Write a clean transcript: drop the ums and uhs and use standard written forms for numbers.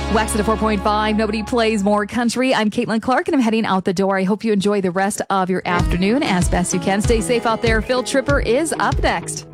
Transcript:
Wax at a 4.5. Nobody plays more country. I'm Caitlin Clark, and I'm heading out the door. I hope you enjoy the rest of your afternoon as best you can. Stay safe out there. Phil Tripper is up next.